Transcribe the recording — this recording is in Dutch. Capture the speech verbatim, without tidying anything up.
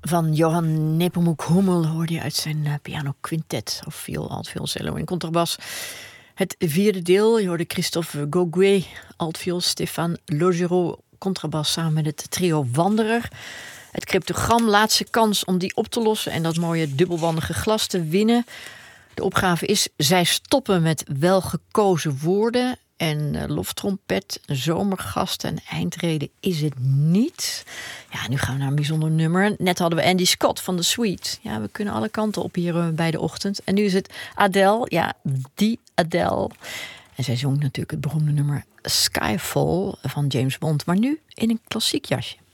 van Johan Nepomuk Hummel hoorde je uit zijn uh, piano quintet of viool, altviool, cello en contrabas. Het vierde deel, je hoorde Christophe Gauguet, altviool, Stéphane Logereau, contrabas samen met het trio Wanderer. Het cryptogram, laatste kans om die op te lossen en dat mooie dubbelwandige glas te winnen. De opgave is, zij stoppen met welgekozen woorden. En uh, loftrompet, zomergasten en eindreden is het niet. Ja, nu gaan we naar een bijzonder nummer. Net hadden we Andy Scott van The Sweet. Ja, we kunnen alle kanten op hier uh, bij de ochtend. En nu is het Adele, ja, die Adele. En zij zong natuurlijk het beroemde nummer Skyfall van James Bond. Maar nu in een klassiek jasje.